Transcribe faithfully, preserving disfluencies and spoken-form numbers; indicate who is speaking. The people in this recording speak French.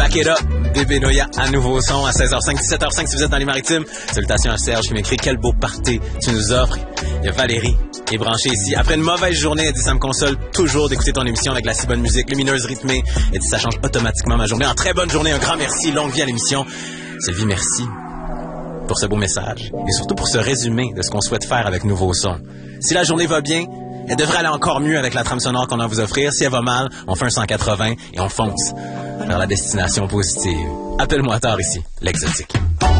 Speaker 1: Back It Up, Bébé Noya à nouveau son à seize heures cinq, dix-sept heures cinq si vous êtes dans les maritimes. Salutations à Serge qui m'écrit quel beau party tu nous offres. Il y a Valérie qui est branchée ici. Après une mauvaise journée, elle dit ça me console toujours d'écouter ton émission avec la si bonne musique, lumineuse, rythmée. Elle dit ça change automatiquement ma journée. En très bonne journée, un grand merci, longue vie à l'émission. Sylvie, merci pour ce beau message et surtout pour ce résumé de ce qu'on souhaite faire avec Nouveau Son. Si la journée va bien, elle devrait aller encore mieux avec la trame sonore qu'on a à vous offrir. Si elle va mal, on fait un cent quatre-vingts et on fonce vers la destination positive. Appelle-moi tard ici, l'exotique.